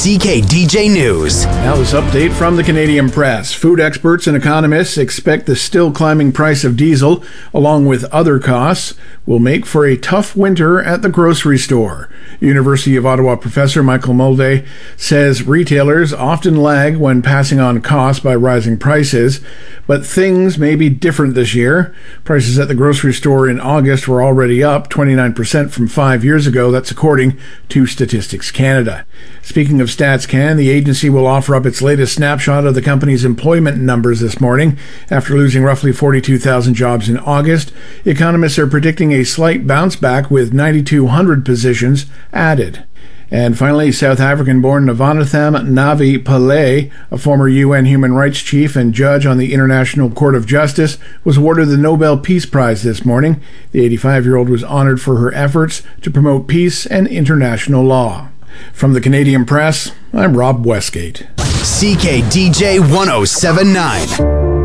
CKDJ News. Now this update from the Canadian Press. Food experts and economists expect the still climbing price of diesel, along with other costs, will make for a tough winter at the grocery store. University of Ottawa professor Michael Mulday says retailers often lag when passing on costs by rising prices, but things may be different this year. Prices at the grocery store in August were already up 29% from 5 years ago. That's according to Statistics Canada. Speaking of StatsCan, the agency will offer up its latest snapshot of the company's employment numbers this morning. After losing roughly 42,000 jobs in August, economists are predicting a slight bounce back with 9,200 positions added. And finally, South African-born Navanathan Navi Pillay, a former UN human rights chief and judge on the International Court of Justice, was awarded the Nobel Peace Prize this morning. The 85-year-old was honored for her efforts to promote peace and international law. From the Canadian Press, I'm Rob Westgate. CKDJ 1079.